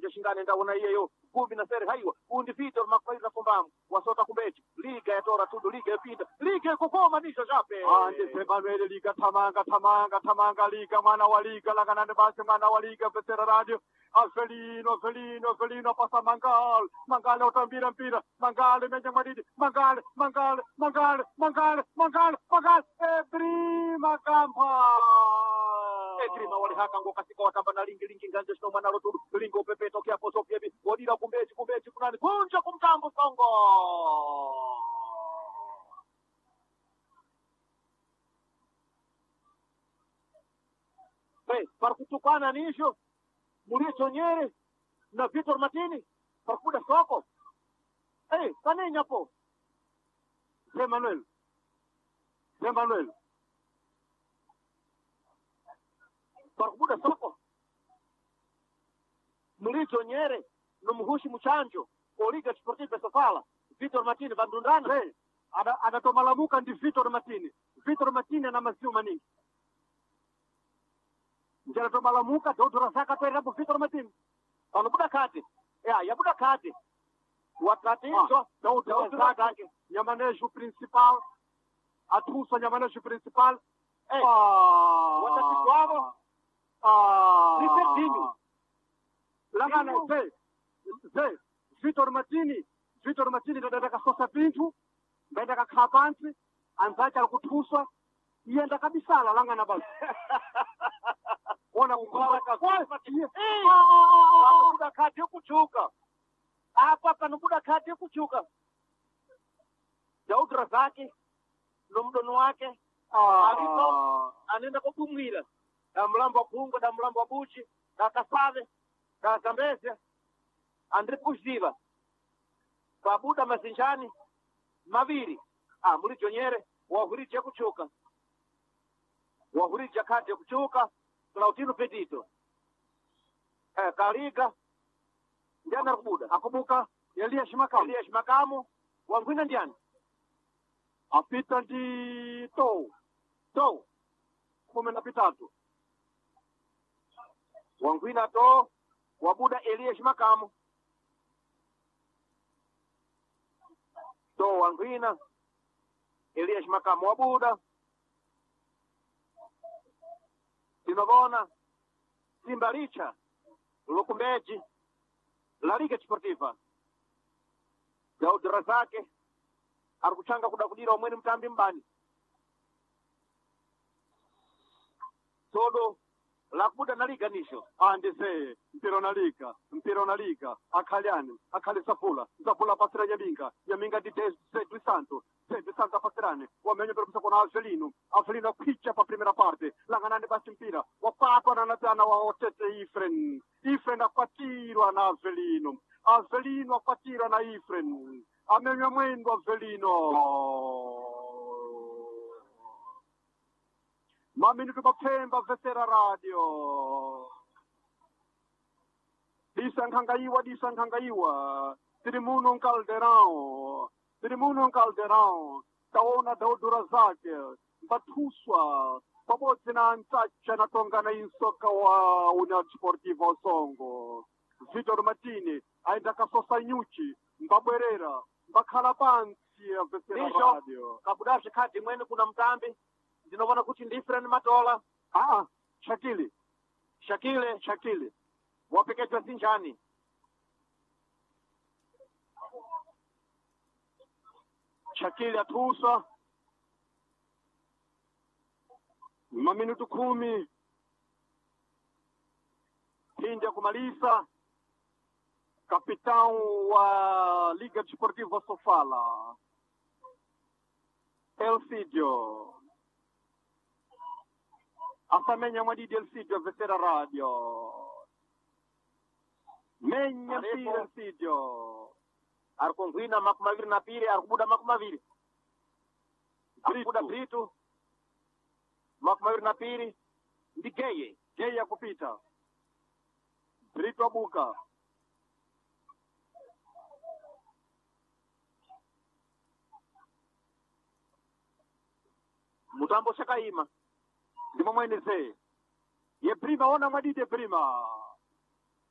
shingane ndaona iyeyo kumbi na sere haiwa kundi Vitor makwaira kumbamu wasota kubeti liga ya tora tudu liga yapinda liga kukoma nisho jape ande Emmanuel liga tamanga liga mwana wa liga laganande basi mwana wa liga Vesera Radio Avelino pasa Mangale utambira mpira Mangale menja madidi Mangale Prima Kampa Egrima wali haka ngoka sika watamba na lingi nganje sino mwana lotu lingo pepe tokia poso piebi wadira kumbechi kunani kunja kumtambu songo para kutukana nisho Muricho Nyere na Vitor Martini para kuda soko kanenya po Emmanuel para kuda soko Muricho Nyere no Muhushi Muchanjo o Liga Sportiva Sofala Vitor Martini vandundana anatomalamuka ndi Vitor Martini ana maziu maningi njera tomalamuka dodora saka toerapo Vitor Martini pano buda kate yabuda kate watatizo dodora saka nyamanejo principal atuso nyamanejo principal watatizo wao Ricardinho lagana ze Vitor Martini ndadaka kasosa pintu ndadaka kapansi anzacha alikutuswa yenda kabisa langa basi ona kubaraka buda kate kuchuka hapa panobuda kate kuchuka Daudra zake no mdono wake alito anaenda kubumwira da mlambo wa Bungo da mlambo wa Buchi da Kasave da Zambezia Andre Puziva babuda masinjani maviri Muricho Nyere wahurije kuchuka wahurije kate kuchuka Claudino Petito Kariga ndiana kubuda akubuka Elias Makamu wangwina ndiani apita ndi to 13 wangwina to wabuda Elias Makamu to wangwina Elias Makamu wabuda tinovona Simba Richa Lukumbeji La Liga Sportiva Daud Razake arikuchanga kudakudira omweni mtambi mbani todo lakubuda na liga nisho andise mpira na liga akhali safula pasira nyaminga di Zedwi Santo pasirane wamenyo per kona Avelino kwicha pa primera parte langanane basi mpira wapatwa na natana wa otete Ifren apatirwa na Avelino apatirwa na Ifren amenyo mwendo Avelino Mamini mapemba Vesera Radio disankangaiwa Tirimuno Calderão taona Daudura zake batuswa pabodzi na Antacha na Tongana insoka wa União Desportiva Osongo Vitor Martini aenda kasosa nyuchi mbabwerera mbakhala pansi ya Vesera Radio kabudashi kati mwene kuna mtambi ndinovona kuti different matola Shakile wapeketwa sinjani Shakile atusa maminutu 10 pindi ya kumaliza kapitão wa Liga Desportiva Sofala Elcidio asamenya mwadidi Elcidio Vesera Radio menya mpira Elcidio arikongwina makumaviri na pili arikubuda makumaviri arikubuda Brito makumaviri na pili ndi Geye akupita Brito abuka mutambo shakaima ndimo mweneze ye prima ona mwadide prima